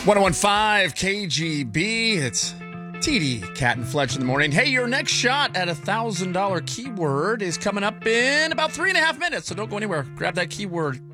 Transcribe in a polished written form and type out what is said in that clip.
1015 KGB. It's TD, Cat and Fletch in the morning. Hey, your next shot at $1,000 keyword is coming up in about 3.5 minutes, so don't go anywhere. Grab that keyword